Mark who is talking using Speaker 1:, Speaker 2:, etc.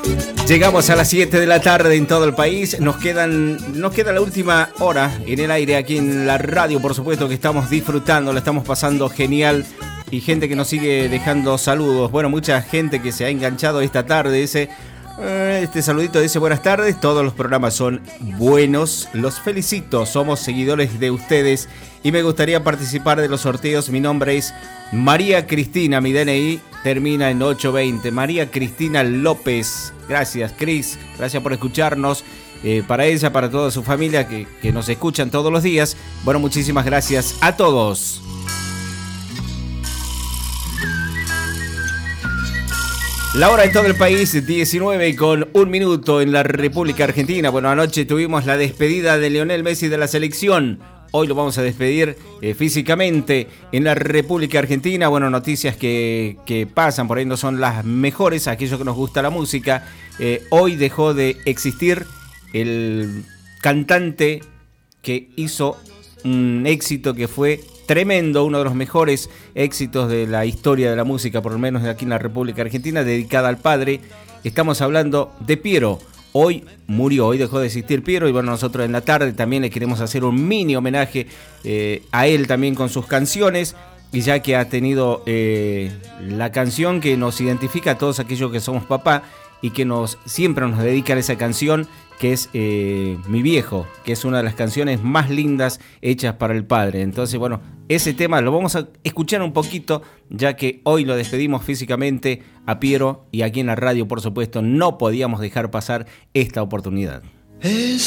Speaker 1: Llegamos a las 7 de la tarde en todo el país. Nos queda la última hora en el aire aquí en la radio, por supuesto que estamos disfrutando, la estamos pasando genial. Y gente que nos sigue dejando saludos. Bueno, mucha gente que se ha enganchado esta tarde. Este saludito dice buenas tardes. Todos los programas son buenos. Los felicito. Somos seguidores de ustedes y me gustaría participar de los sorteos. Mi nombre es María Cristina. Mi DNI termina en 820. María Cristina López. Gracias, Cris. Gracias por escucharnos. Para ella, para toda su familia que nos escuchan todos los días. Bueno, muchísimas gracias a todos. La hora en todo el país, 19:01 en la República Argentina. Bueno, anoche tuvimos la despedida de Lionel Messi de la selección. Hoy lo vamos a despedir físicamente en la República Argentina. Bueno, noticias que pasan, por ahí no son las mejores, aquellos que nos gusta la música. Hoy dejó de existir el cantante que hizo un éxito que fue tremendo, uno de los mejores éxitos de la historia de la música, por lo menos aquí en la República Argentina, dedicada al padre. Estamos hablando de Piero. Hoy murió, hoy dejó de existir Piero y bueno, nosotros en la tarde también le queremos hacer un mini homenaje a él también con sus canciones, y ya que ha tenido la canción que nos identifica a todos aquellos que somos papá y que siempre nos dedican esa canción, que es Mi Viejo, que es una de las canciones más lindas hechas para el padre. Entonces, bueno, ese tema lo vamos a escuchar un poquito, ya que hoy lo despedimos físicamente a Piero y aquí en la radio, por supuesto, no podíamos dejar pasar esta oportunidad.
Speaker 2: Es